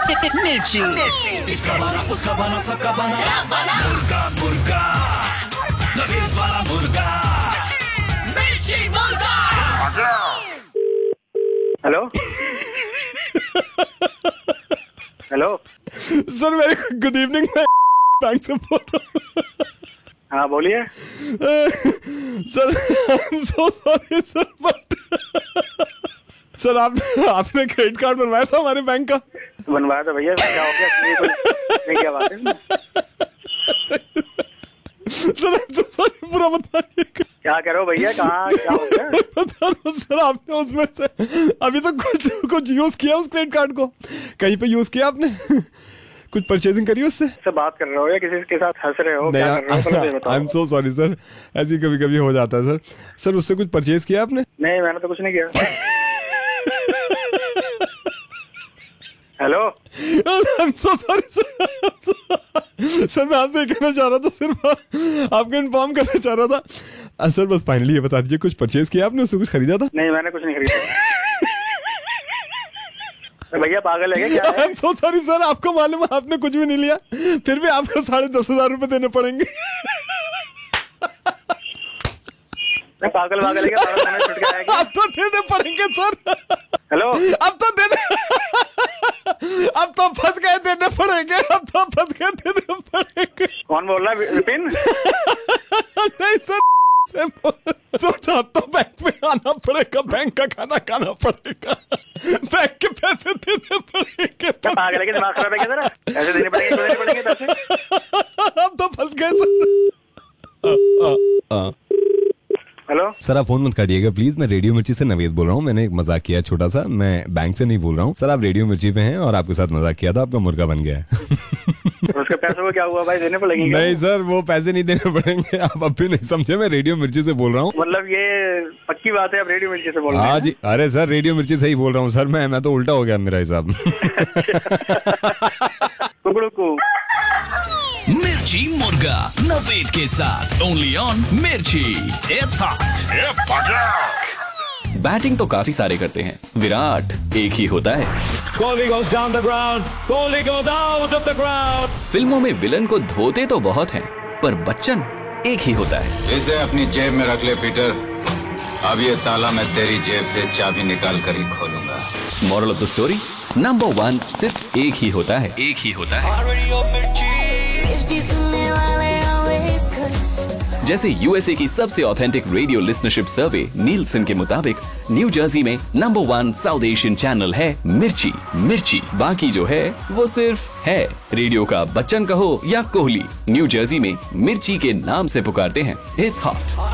मिर्ची। इसका बना उसका बना सबका बना मुर्गा मुर्गा नवीद वाला मुर्गा मिर्ची मुर्गा। Hello hello sir very good evening, मैं बैंक से बोल रहा हूँ। हाँ बोलिए। Sir I am so sorry sir, but sir आपने क्रेडिट कार्ड बनवाया था हमारे बैंक का। बनवाया था भैया, क्या हो गया? क्या बात है? Sir I am so sorry, पूरा बताइए। क्या कह रहे हो भैया? कहाँ क्या हो गया? बता रहा सर, आपने उसमें से अभी तक कुछ यूज किया उस क्रेडिट कार्ड को? कहीं पे यूज किया आपने? कुछ परचेजिंग करी उससे? से बात कर रहे हो या किसी के साथ हंस रहे हो? क्या कर रहे हो? पहले बताओ। I am so sorry sir, ऐसी कभी कभी हो जाता है सर। सर उससे कुछ परचेज किया आपने? नहीं, मैंने तो कुछ नहीं किया। Hello I am so sorry sir. Sir मैं आपसे कहना चाह रहा था, सिर्फ आपको इन्फॉर्म करना चाह रहा था। सर बस फाइनली ये बता दीजिए, कुछ परचेज किया आपने, उससे कुछ खरीदा था? नहीं, मैंने कुछ नहीं खरीदा। भैया पागल है क्या? I am so sorry sir, आपको मालूम है आपने कुछ भी नहीं लिया, फिर भी आपको 10,500 रुपए देने पड़ेंगे। पागल है क्या? छुट गया है क्या? अब तो देने पड़ेंगे सर। हेलो अब तो फंस गए, देने पड़ेंगे। अब तो फंस गए, देने पड़ेंगे। कौन बोल रहा है? विपिन? नहीं सर, अब तो बैंक में आना पड़ेगा, बैंक का खाना खाना पड़ेगा, बैंक के पैसे देने पड़ेंगे। क्या पागल है क्या? दिमाग खराब है क्या तेरा? पैसे देने पड़ेंगे, क्यों देने पड़ेंगे पैसे? अब तो फंस गए सर। हेलो सर आप फोन मत काटिएगा प्लीज, मैं रेडियो मिर्ची से नवेद बोल रहा हूँ। मैंने एक मजाक किया छोटा सा, मैं बैंक से नहीं बोल रहा हूँ सर। आप रेडियो मिर्ची पे हैं और आपके साथ मजाक किया था, आपका मुर्गा बन गया है। उसके पैसों को क्या हुआ भाई? देने पड़ेंगे? नहीं सर, वो पैसे नहीं देने पड़ेंगे, आप अब भी नहीं समझे। मैं रेडियो मिर्ची से बोल रहा हूँ। मतलब ये पक्की बात है, आप रेडियो मिर्ची से बोल रहे हैं? हाँ जी, अरे सर रेडियो मिर्ची से ही बोल रहा हूँ सर। मैं तो उल्टा हो गया मेरा हिसाब। कुकड़ू मिर्ची मुर्गा नवीद के साथ ओनली ऑन मिर्ची। It's hot. बैटिंग तो काफी सारे करते हैं, विराट एक ही होता है। Kohli goes down the ground. Kohli goes out of the ground. फिल्मों में विलन को धोते तो बहुत हैं, पर बच्चन एक ही होता है। इसे अपनी जेब में रख ले पीटर, अब ये ताला मैं तेरी जेब से चाबी निकाल कर ही खोलूंगा। Moral of the story, number 1 सिर्फ एक ही होता है, एक ही होता है। जैसे यूएसए की सबसे ऑथेंटिक रेडियो लिसनरशिप सर्वे नीलसन के मुताबिक न्यू जर्सी में नंबर 1 साउथ एशियन चैनल है मिर्ची। मिर्ची बाकी जो है वो सिर्फ है। रेडियो का बच्चन कहो या कोहली, न्यू जर्सी में मिर्ची के नाम से पुकारते हैं। It's hot.